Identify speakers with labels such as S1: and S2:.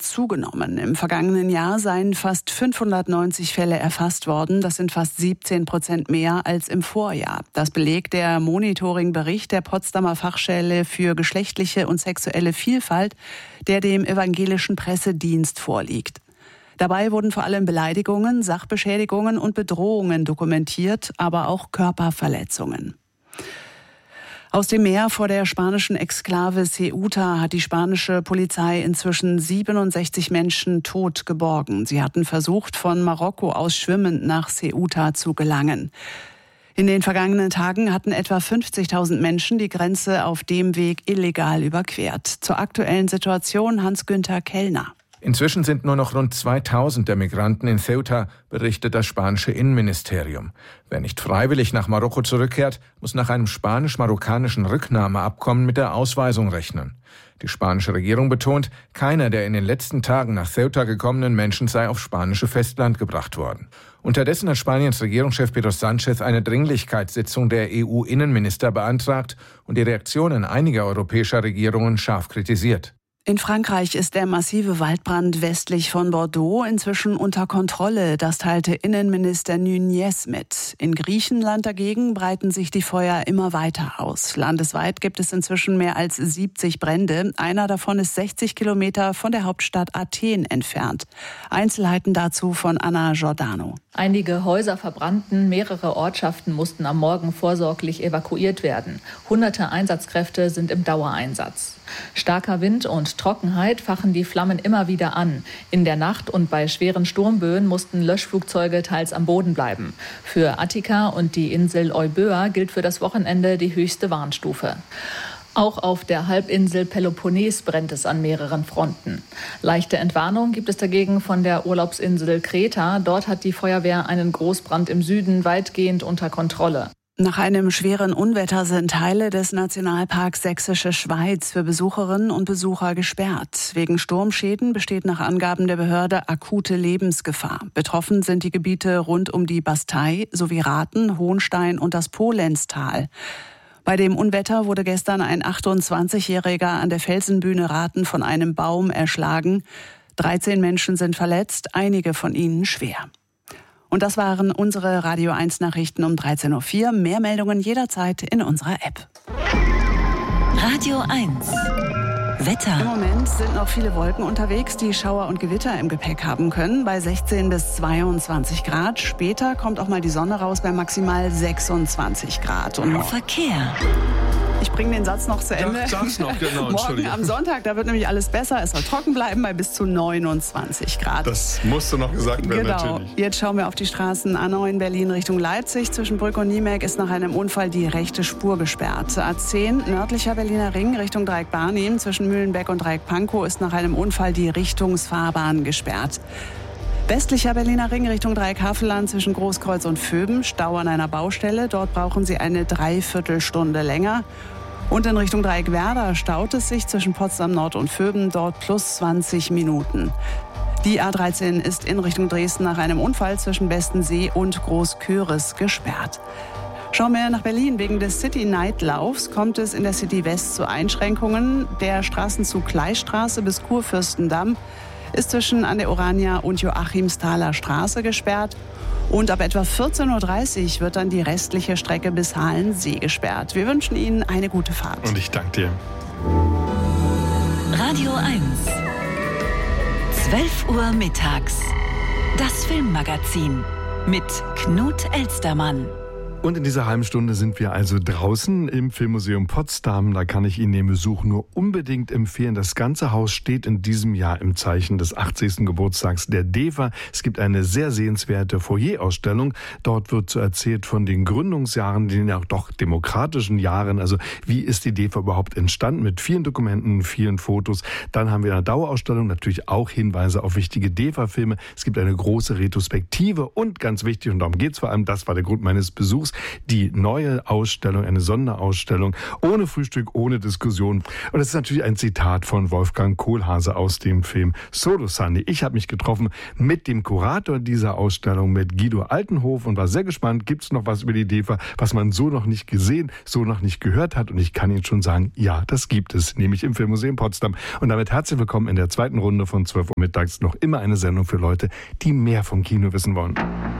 S1: zugenommen. Im vergangenen Jahr seien fast 590 Fälle erfasst worden. Das sind fast 17% mehr als im Vorjahr. Das belegt der Monitoringbericht der Potsdamer Fachstelle für geschlechtliche und sexuelle Vielfalt, der dem evangelischen Pressedienst vorliegt. Dabei wurden vor allem Beleidigungen, Sachbeschädigungen und Bedrohungen dokumentiert, aber auch Körperverletzungen. Aus dem Meer vor der spanischen Exklave Ceuta hat die spanische Polizei inzwischen 67 Menschen tot geborgen. Sie hatten versucht, von Marokko aus schwimmend nach Ceuta zu gelangen. In den vergangenen Tagen hatten etwa 50.000 Menschen die Grenze auf dem Weg illegal überquert. Zur aktuellen Situation Hans-Günther Kellner.
S2: Inzwischen sind nur noch rund 2.000 der Migranten in Ceuta, berichtet das spanische Innenministerium. Wer nicht freiwillig nach Marokko zurückkehrt, muss nach einem spanisch-marokkanischen Rücknahmeabkommen mit der Ausweisung rechnen. Die spanische Regierung betont, keiner der in den letzten Tagen nach Ceuta gekommenen Menschen sei aufs spanische Festland gebracht worden. Unterdessen hat Spaniens Regierungschef Pedro Sánchez eine Dringlichkeitssitzung der EU-Innenminister beantragt und die Reaktionen einiger europäischer Regierungen scharf kritisiert.
S1: In Frankreich ist der massive Waldbrand westlich von Bordeaux inzwischen unter Kontrolle. Das teilte Innenminister Nunez mit. In Griechenland dagegen breiten sich die Feuer immer weiter aus. Landesweit gibt es inzwischen mehr als 70 Brände. Einer davon ist 60 Kilometer von der Hauptstadt Athen entfernt. Einzelheiten dazu von Anna Giordano.
S3: Einige Häuser verbrannten, mehrere Ortschaften mussten am Morgen vorsorglich evakuiert werden. Hunderte Einsatzkräfte sind im Dauereinsatz. Starker Wind und Trockenheit fachen die Flammen immer wieder an. In der Nacht und bei schweren Sturmböen mussten Löschflugzeuge teils am Boden bleiben. Für Attika und die Insel Euböa gilt für das Wochenende die höchste Warnstufe. Auch auf der Halbinsel Peloponnes brennt es an mehreren Fronten. Leichte Entwarnung gibt es dagegen von der Urlaubsinsel Kreta. Dort hat die Feuerwehr einen Großbrand im Süden weitgehend unter Kontrolle.
S1: Nach einem schweren Unwetter sind Teile des Nationalparks Sächsische Schweiz für Besucherinnen und Besucher gesperrt. Wegen Sturmschäden besteht nach Angaben der Behörde akute Lebensgefahr. Betroffen sind die Gebiete rund um die Bastei sowie Rathen, Hohenstein und das Polenztal. Bei dem Unwetter wurde gestern ein 28-Jähriger an der Felsenbühne Rathen von einem Baum erschlagen. 13 Menschen sind verletzt, einige von ihnen schwer. Und das waren unsere Radio 1 Nachrichten um 13.04 Uhr. Mehr Meldungen jederzeit in unserer App.
S4: Radio 1 Wetter.
S1: Im Moment sind noch viele Wolken unterwegs, die Schauer und Gewitter im Gepäck haben können, bei 16 bis 22 Grad. Später kommt auch mal die Sonne raus bei maximal 26 Grad. Und
S4: Verkehr.
S1: Ich bringe den Satz noch zu Ende.
S5: Sag's noch, genau,
S1: Morgen am Sonntag, da wird nämlich alles besser. Es soll trocken bleiben bei bis zu 29 Grad.
S5: Das musste noch gesagt werden,
S1: genau.
S5: Natürlich.
S1: Jetzt schauen wir auf die Straßen A9 Berlin Richtung Leipzig. Zwischen Brück und Niemek ist nach einem Unfall die rechte Spur gesperrt. A10 nördlicher Berliner Ring Richtung Dreieck Barnim. Zwischen Mühlenbeck und Dreieck Pankow ist nach einem Unfall die Richtungsfahrbahn gesperrt. Westlicher Berliner Ring Richtung Dreieck Havelland zwischen Großkreuz und Vöben. Stau an einer Baustelle. Dort brauchen Sie eine Dreiviertelstunde länger. Und in Richtung Dreieck Werder staut es sich zwischen Potsdam Nord und Vöben. Dort plus 20 Minuten. Die A13 ist in Richtung Dresden nach einem Unfall zwischen Bestensee und Großköris gesperrt. Schauen wir nach Berlin. Wegen des City-Night-Laufs kommt es in der City West zu Einschränkungen. Der Straßenzug Kleistraße bis Kurfürstendamm ist zwischen an der Orania und Joachimsthaler Straße gesperrt. Und ab etwa 14.30 Uhr wird dann die restliche Strecke bis Halensee gesperrt. Wir wünschen Ihnen eine gute Fahrt.
S5: Und ich danke dir.
S4: Radio 1 12 Uhr mittags. Das Filmmagazin mit Knut Elstermann.
S5: Und in dieser halben Stunde sind wir also draußen im Filmmuseum Potsdam. Da kann ich Ihnen den Besuch nur unbedingt empfehlen. Das ganze Haus steht in diesem Jahr im Zeichen des 80. Geburtstags der DEFA. Es gibt eine sehr sehenswerte Foyerausstellung. Dort wird so erzählt von den Gründungsjahren, den ja auch doch demokratischen Jahren. Also wie ist die DEFA überhaupt entstanden? Mit vielen Dokumenten, vielen Fotos. Dann haben wir eine Dauerausstellung, natürlich auch Hinweise auf wichtige DEFA-Filme. Es gibt eine große Retrospektive und ganz wichtig, und darum geht es vor allem, das war der Grund meines Besuchs, Die neue Ausstellung, eine Sonderausstellung, ohne Frühstück, ohne Diskussion. Und das ist natürlich ein Zitat von Wolfgang Kohlhase aus dem Film Solo Sunday. Ich habe mich getroffen mit dem Kurator dieser Ausstellung, mit Guido Altenhof, und war sehr gespannt, gibt es noch was über die DEFA, was man so noch nicht gesehen, so noch nicht gehört hat. Und ich kann Ihnen schon sagen, ja, das gibt es, nämlich im Filmmuseum Potsdam. Und damit herzlich willkommen in der zweiten Runde von 12 Uhr mittags. Noch immer eine Sendung für Leute, die mehr vom Kino wissen wollen.